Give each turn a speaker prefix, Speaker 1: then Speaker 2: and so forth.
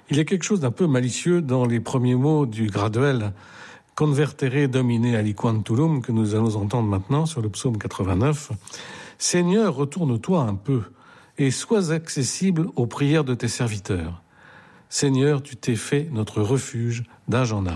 Speaker 1: Il y a quelque chose d'un peu malicieux dans les premiers mots du graduel « Convertere Domine aliquantulum » que nous allons entendre maintenant sur le psaume 89. « Seigneur, retourne-toi un peu et sois accessible aux prières de tes serviteurs. Seigneur, tu t'es fait notre refuge d'âge en âge. »